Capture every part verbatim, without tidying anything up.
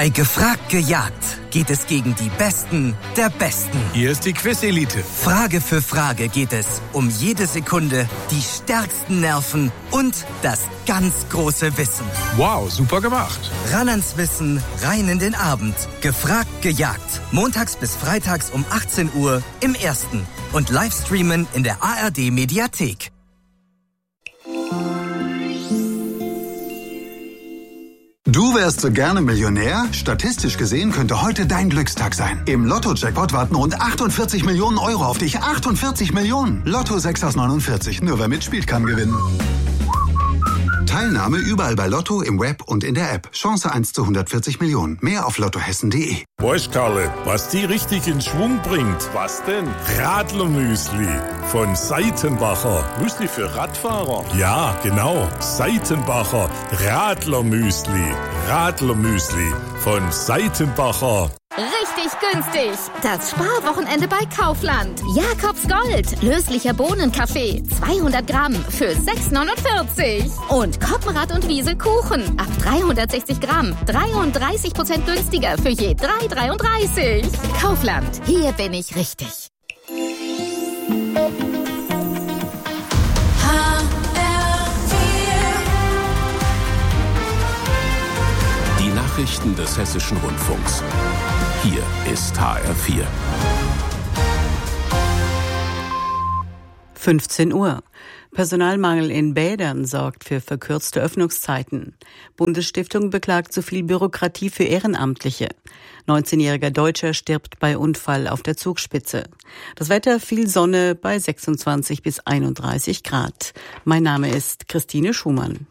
Bei Gefragt gejagt geht es gegen die Besten der Besten. Hier ist die Quiz-Elite. Frage für Frage geht es um jede Sekunde, die stärksten Nerven und das ganz große Wissen. Wow, super gemacht. Ran ans Wissen, rein in den Abend. Gefragt gejagt. Montags bis freitags um achtzehn Uhr im Ersten. Und Livestreamen in der A R D-Mediathek. Du wärst so gerne Millionär? Statistisch gesehen könnte heute dein Glückstag sein. Im Lotto-Jackpot warten rund achtundvierzig Millionen Euro auf dich. achtundvierzig Millionen! Lotto sechs aus neunundvierzig. Nur wer mitspielt, kann gewinnen. Teilnahme überall bei Lotto, im Web und in der App. Chance eins zu hundertvierzig Millionen. Mehr auf lottohessen punkt de. Weißt, Karle, was die richtig in Schwung bringt? Was denn? Radlermüsli von Seitenbacher. Müsli für Radfahrer? Ja, genau. Seitenbacher Radlermüsli. Radlermüsli von Seitenbacher. Richtig günstig. Das Sparwochenende bei Kaufland. Jakobs Gold. Löslicher Bohnenkaffee. zweihundert Gramm für sechs neunundvierzig. Und Koppenrad und Wiese Kuchen. Ab dreihundertsechzig Gramm. dreiunddreißig Prozent günstiger für je drei dreiunddreißig. Kaufland. Hier bin ich richtig. Die Nachrichten des Hessischen Rundfunks. Hier ist H R vier. fünfzehn Uhr. Personalmangel in Bädern sorgt für verkürzte Öffnungszeiten. Bundesstiftung beklagt zu viel Bürokratie für Ehrenamtliche. neunzehnjähriger Deutscher stirbt bei Unfall auf der Zugspitze. Das Wetter, viel Sonne bei sechsundzwanzig bis einunddreißig Grad. Mein Name ist Christine Schumann.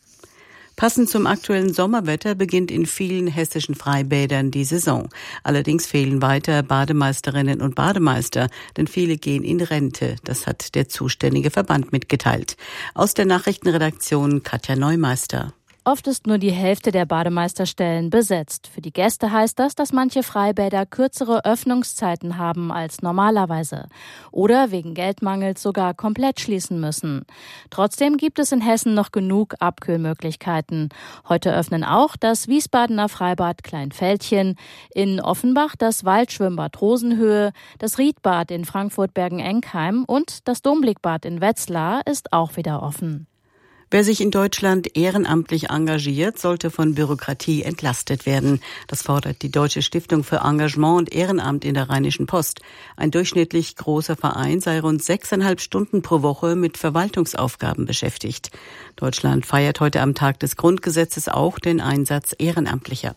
Passend zum aktuellen Sommerwetter beginnt in vielen hessischen Freibädern die Saison. Allerdings fehlen weiter Bademeisterinnen und Bademeister, denn viele gehen in Rente. Das hat der zuständige Verband mitgeteilt. Aus der Nachrichtenredaktion Katja Neumeister. Oft ist nur die Hälfte der Bademeisterstellen besetzt. Für die Gäste heißt das, dass manche Freibäder kürzere Öffnungszeiten haben als normalerweise oder wegen Geldmangels sogar komplett schließen müssen. Trotzdem gibt es in Hessen noch genug Abkühlmöglichkeiten. Heute öffnen auch das Wiesbadener Freibad Kleinfeldchen, in Offenbach das Waldschwimmbad Rosenhöhe, das Riedbad in Frankfurt-Bergen-Enkheim und das Domblickbad in Wetzlar ist auch wieder offen. Wer sich in Deutschland ehrenamtlich engagiert, sollte von Bürokratie entlastet werden. Das fordert die Deutsche Stiftung für Engagement und Ehrenamt in der Rheinischen Post. Ein durchschnittlich großer Verein sei rund sechseinhalb Stunden pro Woche mit Verwaltungsaufgaben beschäftigt. Deutschland feiert heute am Tag des Grundgesetzes auch den Einsatz Ehrenamtlicher.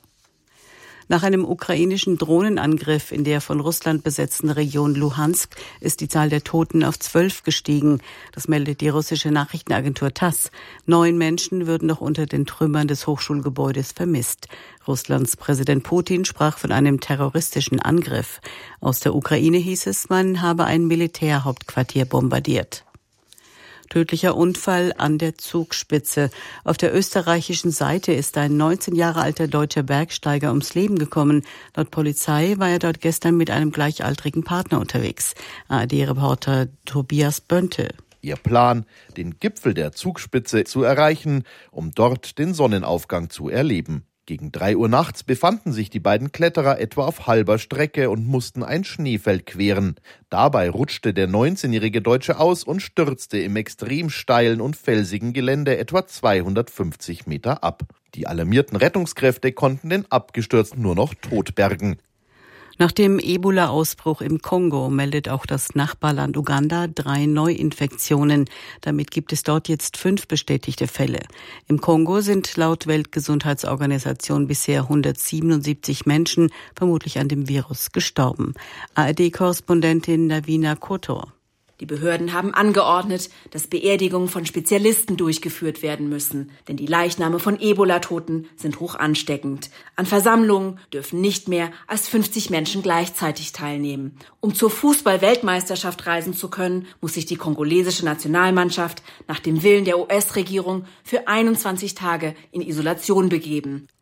Nach einem ukrainischen Drohnenangriff in der von Russland besetzten Region Luhansk ist die Zahl der Toten auf zwölf gestiegen. Das meldet die russische Nachrichtenagentur TASS. Neun Menschen würden noch unter den Trümmern des Hochschulgebäudes vermisst. Russlands Präsident Putin sprach von einem terroristischen Angriff. Aus der Ukraine hieß es, man habe ein Militärhauptquartier bombardiert. Tödlicher Unfall an der Zugspitze. Auf der österreichischen Seite ist ein neunzehn Jahre alter deutscher Bergsteiger ums Leben gekommen. Laut Polizei war er dort gestern mit einem gleichaltrigen Partner unterwegs. A R D-Reporter Tobias Bönte. Ihr Plan, den Gipfel der Zugspitze zu erreichen, um dort den Sonnenaufgang zu erleben. Gegen drei Uhr nachts befanden sich die beiden Kletterer etwa auf halber Strecke und mussten ein Schneefeld queren. Dabei rutschte der neunzehnjährige Deutsche aus und stürzte im extrem steilen und felsigen Gelände etwa zweihundertfünfzig Meter ab. Die alarmierten Rettungskräfte konnten den Abgestürzten nur noch tot bergen. Nach dem Ebola-Ausbruch im Kongo meldet auch das Nachbarland Uganda drei Neuinfektionen. Damit gibt es dort jetzt fünf bestätigte Fälle. Im Kongo sind laut Weltgesundheitsorganisation bisher hundertsiebenundsiebzig Menschen vermutlich an dem Virus gestorben. A R D-Korrespondentin Navina Kotor. Die Behörden haben angeordnet, dass Beerdigungen von Spezialisten durchgeführt werden müssen, denn die Leichname von Ebola-Toten sind hoch ansteckend. An Versammlungen dürfen nicht mehr als fünfzig Menschen gleichzeitig teilnehmen. Um zur Fußball-Weltmeisterschaft reisen zu können, muss sich die kongolesische Nationalmannschaft nach dem Willen der U S-Regierung für einundzwanzig Tage in Isolation begeben.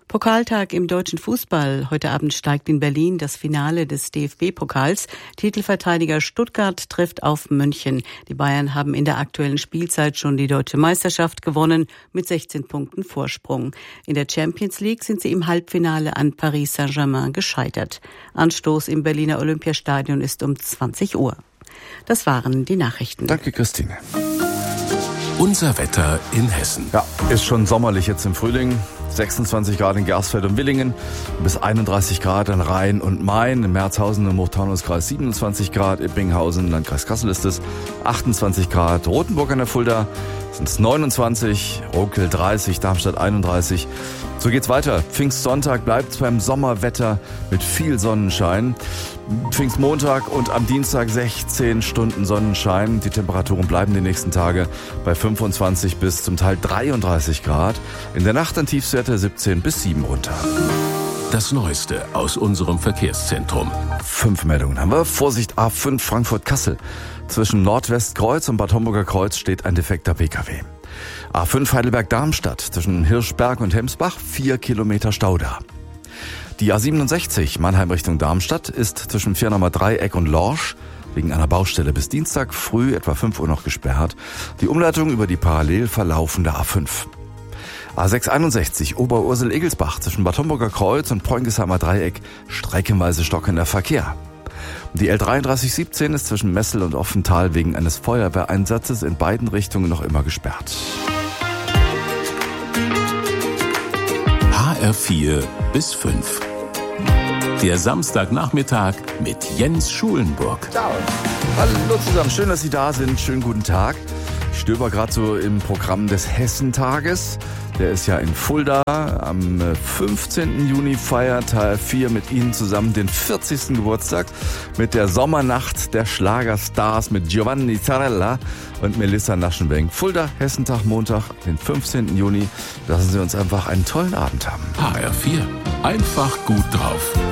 Pokaltag im deutschen Fußball. Heute Abend steigt in Berlin das Finale des D F B-Pokals. Titelverteidiger Stuttgart trifft auf München. Die Bayern haben in der aktuellen Spielzeit schon die deutsche Meisterschaft gewonnen mit sechzehn Punkten Vorsprung. In der Champions League sind sie im Halbfinale an Paris Saint-Germain gescheitert. Anstoß im Berliner Olympiastadion ist um zwanzig Uhr. Das waren die Nachrichten. Danke, Christine. Unser Wetter in Hessen. Ja, ist schon sommerlich jetzt im Frühling. sechsundzwanzig Grad in Gersfeld und Willingen, bis einunddreißig Grad in Rhein und Main, in Merzhausen im Hochtaunuskreis siebenundzwanzig Grad, Ippinghausen, Landkreis Kassel ist es achtundzwanzig Grad, Rothenburg an der Fulda sind es neunundzwanzig, Rokel dreißig, Darmstadt einunddreißig. So geht's weiter. Pfingstsonntag bleibt beim Sommerwetter mit viel Sonnenschein. Pfingstmontag und am Dienstag sechzehn Stunden Sonnenschein. Die Temperaturen bleiben die nächsten Tage bei fünfundzwanzig bis zum Teil dreiunddreißig Grad. In der Nacht dann Tiefstwerte siebzehn bis sieben runter. Das Neueste aus unserem Verkehrszentrum. Fünf Meldungen haben wir. Vorsicht, A fünf Frankfurt-Kassel. Zwischen Nordwestkreuz und Bad Homburger Kreuz steht ein defekter Pkw. A fünf Heidelberg-Darmstadt. Zwischen Hirschberg und Hemsbach vier Kilometer Stau da. Die A siebenundsechzig Mannheim Richtung Darmstadt ist zwischen Viernahmer Dreieck und Lorsch wegen einer Baustelle bis Dienstag früh etwa fünf Uhr noch gesperrt. Die Umleitung über die parallel verlaufende A fünf. A sechshunderteinundsechzig Oberursel-Egelsbach zwischen Bad Homburger Kreuz und Poingesheimer Dreieck streckenweise stockender Verkehr. Die L dreiunddreißig siebzehn ist zwischen Messel und Offental wegen eines Feuerwehreinsatzes in beiden Richtungen noch immer gesperrt. H R vier bis fünf. Der Samstagnachmittag mit Jens Schulenburg. Ciao. Hallo zusammen, schön, dass Sie da sind. Schönen guten Tag. Ich stöber gerade so im Programm des Hessentages. Der ist ja in Fulda. Am fünfzehnten Juni feiert H R vier mit Ihnen zusammen den vierzigsten Geburtstag mit der Sommernacht der Schlagerstars mit Giovanni Zarella und Melissa Naschenwenk. Fulda, Hessentag, Montag, den fünfzehnten Juni. Lassen Sie uns einfach einen tollen Abend haben. H R vier. Einfach gut drauf.